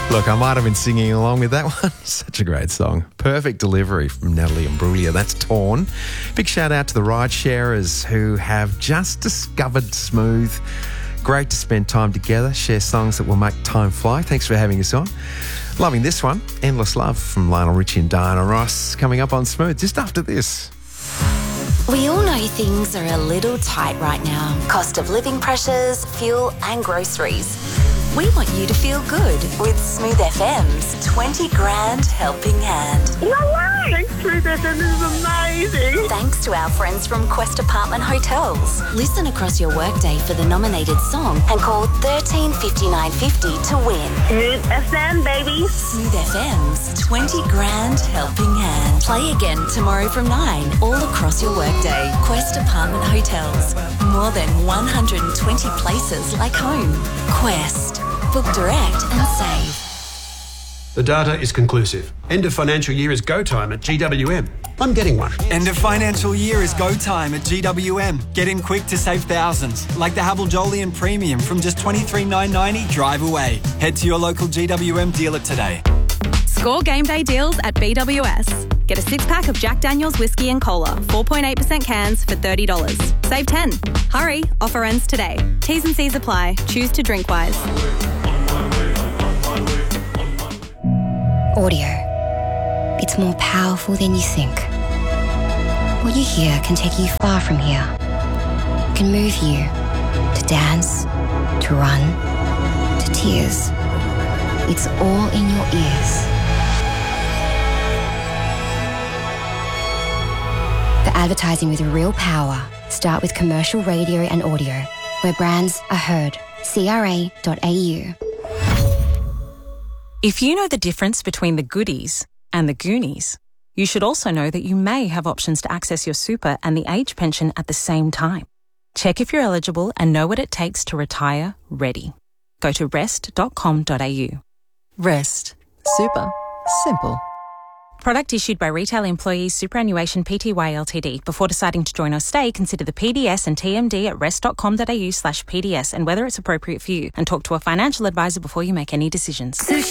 Look, I might have been singing along with that one. Such a great song. Perfect delivery from Natalie Imbruglia. That's Torn. Big shout out to the ride sharers who have just discovered Smooth. Great to spend time together, share songs that will make time fly. Thanks for having us on. Loving this one. Endless Love from Lionel Richie and Diana Ross coming up on Smooth just after this. We all know things are a little tight right now. Cost of living pressures, fuel and groceries. We want you to feel good with Smooth FM's 20 grand helping hand. No way! Smooth FM is amazing. Thanks to our friends from Quest Apartment Hotels. Listen across your workday for the nominated song and call 13 59 50 to win. Smooth FM, baby. Smooth FM's 20 grand helping hand. Play again tomorrow from 9 all across your workday. Quest Apartment Hotels. More than 120 places like home. Quest. Book direct and save. The data is conclusive. End of financial year is go time at GWM. I'm getting one. End of financial year is go time at GWM. Get in quick to save thousands, like the Havel Jolyon Premium from just $23,990 drive away. Head to your local GWM dealer today. Score game day deals at BWS. Get a 6-pack of Jack Daniel's Whiskey and Cola, 4.8% cans for $30. Save 10. Hurry, offer ends today. T's and C's apply. Choose to drink wise. Audio. It's more powerful than you think. What you hear can take you far from here. It can move you to dance, to run, to tears. It's all in your ears. For advertising with real power, start with commercial radio and audio, where brands are heard. CRA.au. If you know the difference between the goodies and the Goonies, you should also know that you may have options to access your super and the age pension at the same time. Check if you're eligible and know what it takes to retire ready. Go to rest.com.au. Rest. Super. Simple. Product issued by Retail Employees Superannuation Pty Ltd. Before deciding to join or stay, consider the PDS and TMD at rest.com.au/PDS and whether it's appropriate for you, and talk to a financial advisor before you make any decisions.